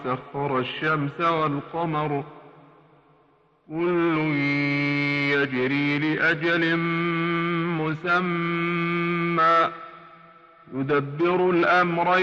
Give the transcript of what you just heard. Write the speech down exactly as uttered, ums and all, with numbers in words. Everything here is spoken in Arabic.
سخر الشمس والقمر كل يجري لأجل مسمى يدبر الأمر